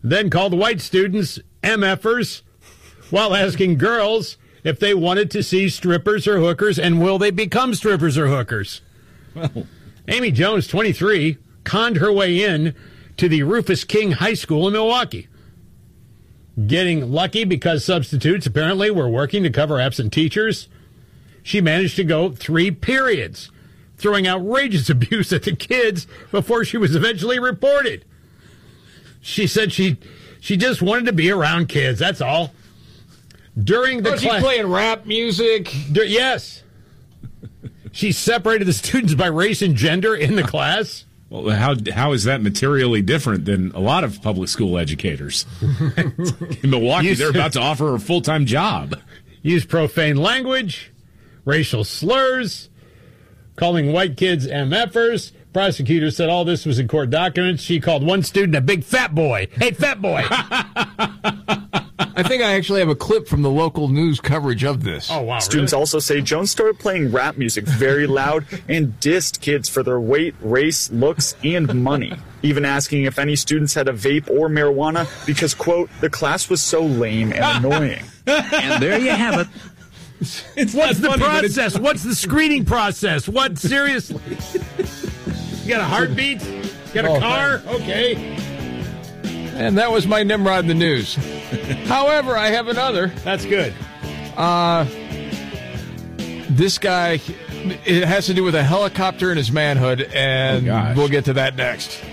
then called white students MFers while asking girls if they wanted to see strippers or hookers and will they become strippers or hookers. Well, Amy Jones, 23, conned her way in to the Rufus King High School in Milwaukee. Getting lucky because substitutes apparently were working to cover absent teachers, she managed to go 3 periods, throwing outrageous abuse at the kids before she was eventually reported. She said she just wanted to be around kids, that's all. During the Was she playing rap music? Yes. She separated the students by race and gender in the class. well, how is that materially different than a lot of public school educators? In Milwaukee, they're about to offer her a full-time job. Used profane language, racial slurs, calling white kids MFers. Prosecutors said all this was in court documents. She called one student a big fat boy. Hey, fat boy. I think I actually have a clip from the local news coverage of this. Oh, wow. Students really? also say Jones started playing rap music very loud and dissed kids for their weight, race, looks, and money. Even asking if any students had a vape or marijuana because, quote, the class was so lame and annoying. And there you have it. What's the process? What's the screening process? What? Seriously? You got a heartbeat? You got a car? Okay. And that was my Nimrod in the news. However, I have another. That's good. This guy, it has to do with a helicopter and his manhood, and we'll get to that next.